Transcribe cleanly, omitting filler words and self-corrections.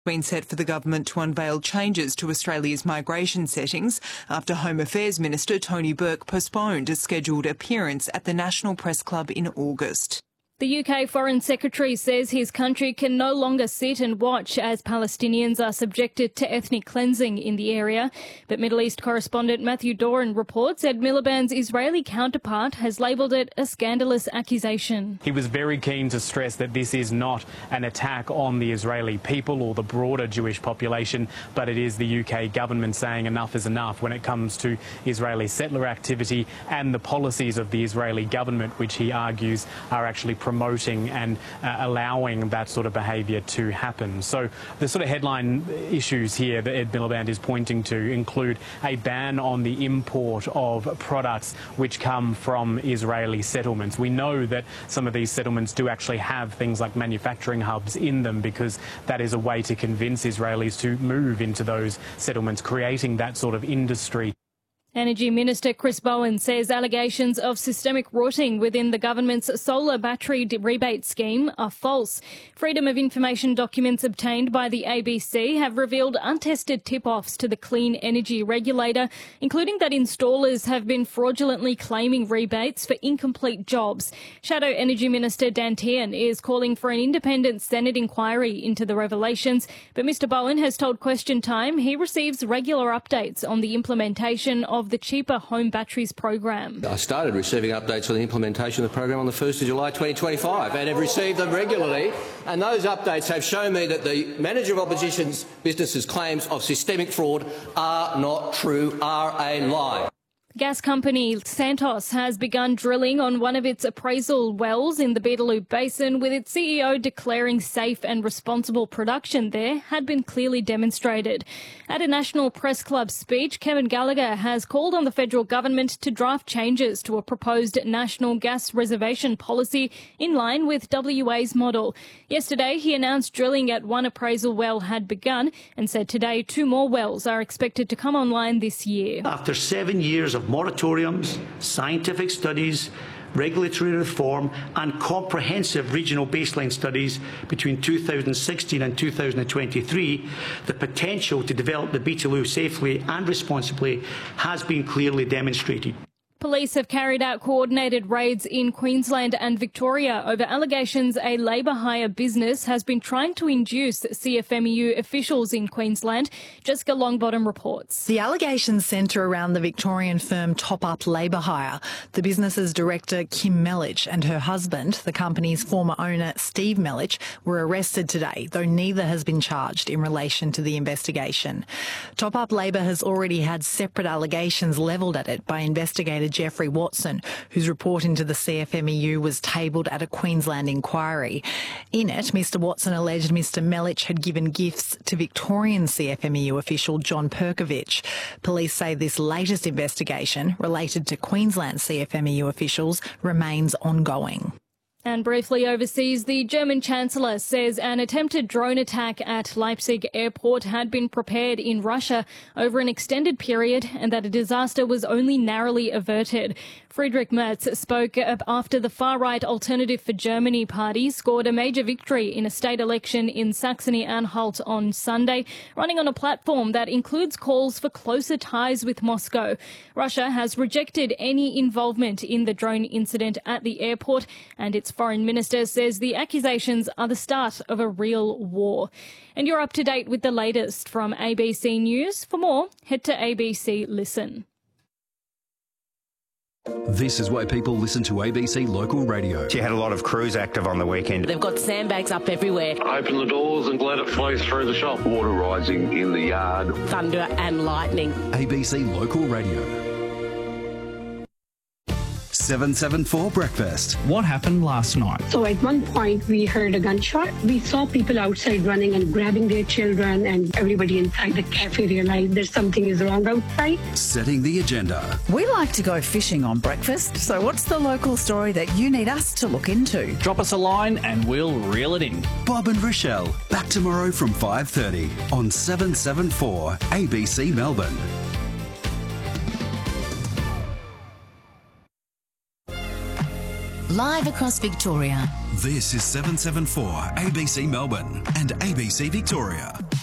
Been set for the government to unveil changes to Australia's migration settings after Home Affairs Minister Tony Burke postponed a scheduled appearance at the National Press Club in August. The UK Foreign Secretary says his country can no longer sit and watch as Palestinians are subjected to ethnic cleansing in the area. But Middle East correspondent Matthew Doran reports Ed Miliband's Israeli counterpart has labelled it a scandalous accusation. He was very keen to stress that this is not an attack on the Israeli people or the broader Jewish population, but it is the UK government saying enough is enough when it comes to Israeli settler activity and the policies of the Israeli government, which he argues are actually promoting and allowing that sort of behaviour to happen. So the sort of headline issues here that Ed Miliband is pointing to include a ban on the import of products which come from Israeli settlements. We know that some of these settlements do actually have things like manufacturing hubs in them because that is a way to convince Israelis to move into those settlements, creating that sort of industry. Energy Minister Chris Bowen says allegations of systemic rotting within the government's solar battery rebate scheme are false. Freedom of Information documents obtained by the ABC have revealed untested tip-offs to the Clean Energy Regulator, including that installers have been fraudulently claiming rebates for incomplete jobs. Shadow Energy Minister Dan Tehan is calling for an independent Senate inquiry into the revelations, but Mr Bowen has told Question Time he receives regular updates on the implementation of the Cheaper Home Batteries program. I started receiving updates on the implementation of the program on the 1st of July 2025 and have received them regularly, and those updates have shown me that the Manager of Opposition Business's claims of systemic fraud are not true, are a lie. Gas company Santos has begun drilling on one of its appraisal wells in the Beetaloo Basin, with its CEO declaring safe and responsible production there had been clearly demonstrated. At a National Press Club speech, Kevin Gallagher has called on the federal government to draft changes to a proposed national gas reservation policy in line with WA's model. Yesterday, he announced drilling at one appraisal well had begun and said today 2 more wells are expected to come online this year. After 7 years of moratoriums, scientific studies, regulatory reform and comprehensive regional baseline studies between 2016 and 2023, the potential to develop the Beetaloo safely and responsibly has been clearly demonstrated. Police have carried out coordinated raids in Queensland and Victoria over allegations a labour hire business has been trying to induce CFMEU officials in Queensland. Jessica Longbottom reports. The allegations centre around the Victorian firm Top Up Labour Hire. The business's director, Kim Melich, and her husband, the company's former owner, Steve Melich, were arrested today, though neither has been charged in relation to the investigation. Top Up Labour has already had separate allegations levelled at it by investigator Jeffrey Watson, whose report into the CFMEU was tabled at a Queensland inquiry. In it, Mr Watson alleged Mr Melich had given gifts to Victorian CFMEU official John Perkovich. Police say this latest investigation, related to Queensland CFMEU officials, remains ongoing. And briefly overseas, the German Chancellor says an attempted drone attack at Leipzig airport had been prepared in Russia over an extended period and that a disaster was only narrowly averted. Friedrich Merz spoke after the far-right Alternative for Germany party scored a major victory in a state election in Saxony-Anhalt on Sunday, running on a platform that includes calls for closer ties with Moscow. Russia has rejected any involvement in the drone incident at the airport, and its foreign minister says the accusations are the start of a real war. And you're up to date with the latest from ABC News. For more, head to ABC Listen. This is why people listen to ABC Local Radio. She had a lot of crews active on the weekend. They've got sandbags up everywhere. Open the doors and let it flow through the shop. Water rising in the yard. Thunder and lightning. ABC Local Radio. 774 Breakfast. What happened last night? So at one point we heard a gunshot. We saw people outside running and grabbing their children, and everybody inside the cafe realized that something is wrong outside. Setting the agenda. We like to go fishing on breakfast, so what's the local story that you need us to look into? Drop us a line and we'll reel it in. Bob and Rochelle, back tomorrow from 5:30 on 774 ABC Melbourne. Live across Victoria. This is 774 ABC Melbourne and ABC Victoria.